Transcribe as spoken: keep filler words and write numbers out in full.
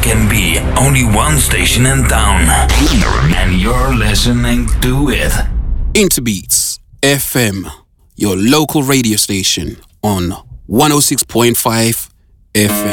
can be only one station in town, and you're listening to it. Interbeats F M, your local radio station on one oh six point five F M.